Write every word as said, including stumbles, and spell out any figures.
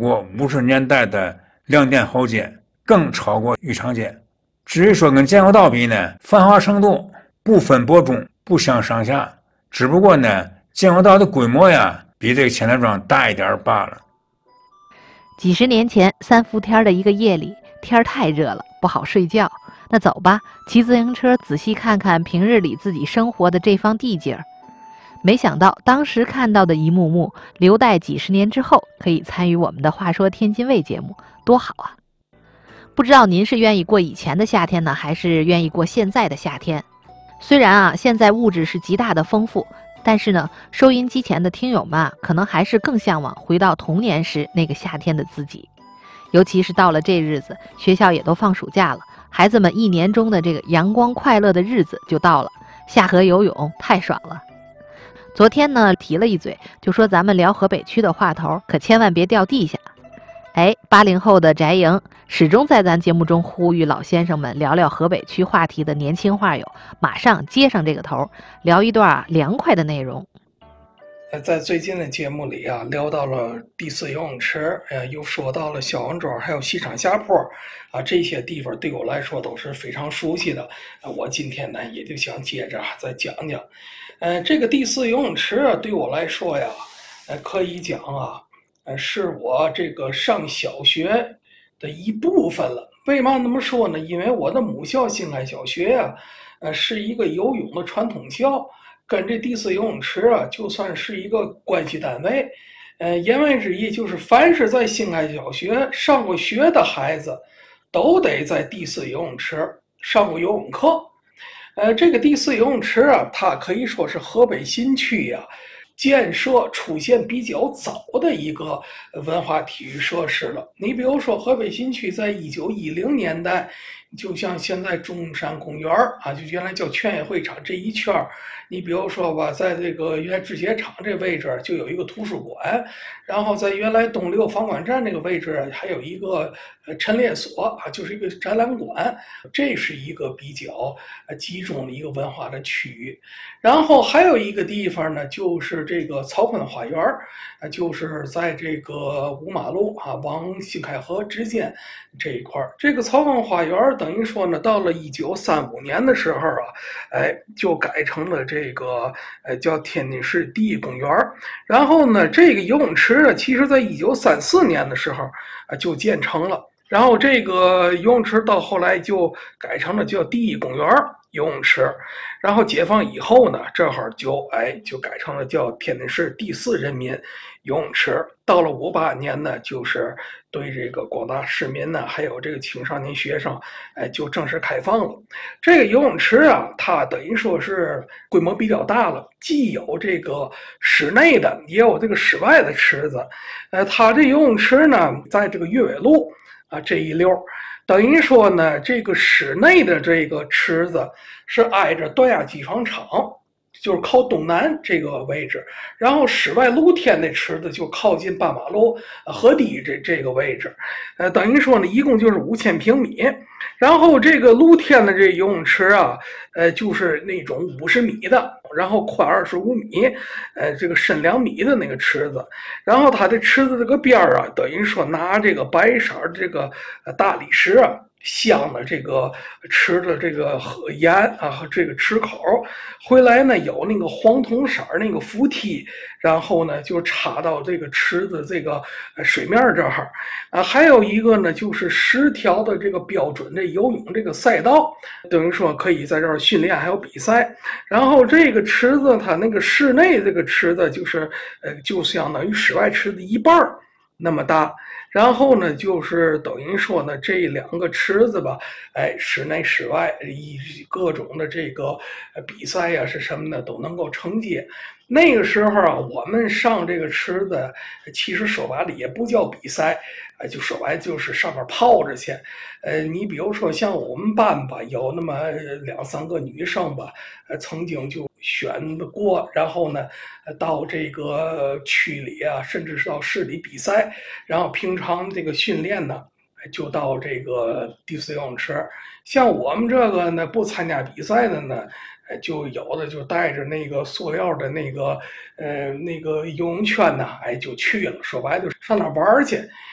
过五十年代的两店后街，更超过浴场街。至于说跟建国道比呢，繁华程度不分伯仲，不相上下，只不过呢，建国道的规模呀比这个千家庄大一点罢了。 几十年前，三伏天的一个夜里，天太热了，不好睡觉。那走吧，骑自行车仔细看看平日里自己生活的这方地界儿。没想到当时看到的一幕幕，留待几十年之后可以参与我们的话说天津卫节目，多好啊！不知道您是愿意过以前的夏天呢，还是愿意过现在的夏天？虽然啊，现在物质是极大的丰富，但是呢，收音机前的听友们啊，可能还是更向往回到童年时那个夏天的自己。尤其是到了这日子，学校也都放暑假了，孩子们一年中的这个阳光快乐的日子就到了，下河游泳太爽了。昨天呢提了一嘴，就说咱们聊河北区的话头，可千万别掉地下。哎，八零后的翟莹始终在咱节目中呼吁老先生们聊聊河北区话题的年轻话友，马上接上这个头，聊一段啊凉快的内容。 在最近的节目里啊，聊到了第四游泳池，呃，又说到了小王庄，还有西厂下坡，啊，这些地方对我来说都是非常熟悉的。呃、我今天呢，也就想接着再讲讲，呃，这个第四游泳池啊，对我来说呀，呃，可以讲啊，呃，是我这个上小学的一部分了。为嘛那么说呢？因为我的母校新开小学呀、啊，呃，是一个游泳的传统校。跟这第四游泳池啊，就算是一个关系单位。呃，言外之意就是，凡是在新开小学上过学的孩子，都得在第四游泳池上过游泳课。呃，这个第四游泳池啊，它可以说是河北新区呀、啊、建设出现比较早的一个文化体育设施了。你比如说，河北新区在一九一零年代，就像现在中山公园啊，就原来叫劝业会场这一圈，你比如说吧，在这个原来制鞋厂这位置就有一个图书馆，然后在原来东六房管站这个位置还有一个呃陈列所啊，就是一个展览馆，这是一个比较呃集中的一个文化的区域。然后还有一个地方呢，就是这个曹锟花园，呃，就是在这个五马路啊往新开河之间这一块。这个曹锟花园等于说呢，到了一九三五年的时候啊，哎，就改成了这个呃叫天津市第一公园。然后呢，这个游泳池呢，其实在一九三四年的时候啊就建成了。然后这个游泳池到后来就改成了叫第一公园游泳池，然后解放以后呢，正好就哎就改成了叫天津市第四人民游泳池。到了五八年呢，就是对这个广大市民呢，还有这个青少年学生，哎，就正式开放了。这个游泳池啊，它等于说是规模比较大了，既有这个室内的，也有这个室外的池子。呃，它这游泳池呢，在这个岳伟路啊这一溜。等于说呢，这个室内的这个池子是挨着段家机床厂，就是靠东南这个位置，然后室外露天的池子就靠近八马路河堤这这个位置，呃，等于说呢，一共就是五千平米。然后这个露天的这游泳池啊，呃，就是那种五十米的，然后宽二十五米，呃，这个深两米的那个池子。然后它的池子这个边儿啊，等于说拿这个白色这个大理石啊。镶的这个池的这个沿啊和这个池口，回来呢有那个黄铜色那个扶梯，然后呢就插到这个池子这个水面这儿啊，还有一个呢就是十条的这个标准的游泳这个赛道，等于说可以在这儿训练还有比赛。然后这个池子它那个室内这个池子就是呃就相当于室外池子一半那么大。然后呢，就是等于说呢，这两个池子吧，哎，室内室外以各种的这个比赛呀、啊、是什么的都能够承接。那个时候啊，我们上这个池子，其实说白了也不叫比赛，哎，就说白就是上面泡着去。呃，你比如说像我们班吧，有那么两三个女生吧，呃，曾经就选过，然后呢，到这个区里啊，甚至是到市里比赛，然后平常这个训练呢，就到这个第四游泳池。像我们这个呢，不参加比赛的呢。就有的就带着那个塑料的那个呃那个游泳圈呢，哎就去了。说白了就是上那玩去。